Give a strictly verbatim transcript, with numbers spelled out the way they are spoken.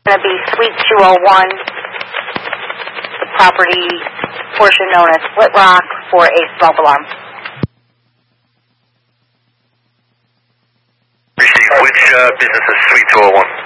Going to be Suite two oh one, the property portion known as Split Rock, for a smoke alarm. Received. Which uh, business is Suite two oh one?